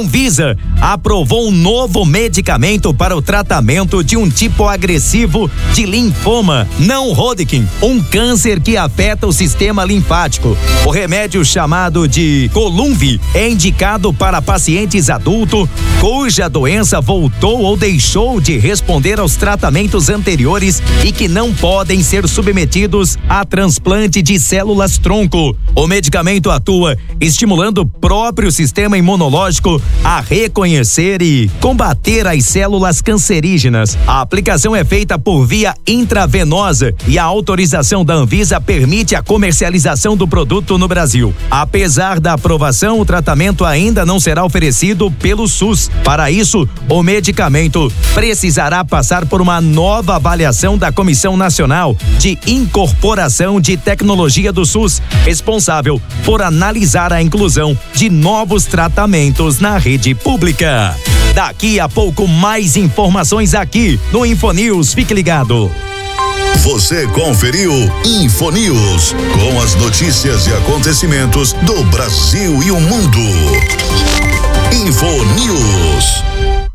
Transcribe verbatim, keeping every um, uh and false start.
Anvisa aprovou um novo medicamento para o tratamento de um tipo agressivo de linfoma não Hodgkin, um câncer que afeta o sistema linfático. O remédio chamado de Columvi é indicado para pacientes adultos cuja doença voltou ou deixou de responder aos tratamentos anteriores e que não podem ser submetidos a transplante de células tronco. O medicamento atua estimulando o próprio sistema imunológico a reconhecer e combater as células cancerígenas. A aplicação é feita por via intravenosa e a autorização da Anvisa permite a comercialização do produto no Brasil. Apesar da aprovação, o tratamento ainda não será oferecido pelo SUS. Para isso, o medicamento precisará passar por uma nova avaliação da Comissão Nacional de Incorporação de Tecnologia do SUS, responsável por analisar a inclusão de novos tratamentos na rede pública. Daqui a pouco, mais informações aqui no Infonews. Fique ligado. Você conferiu Infonews, com as notícias e acontecimentos do Brasil e o mundo. Infonews.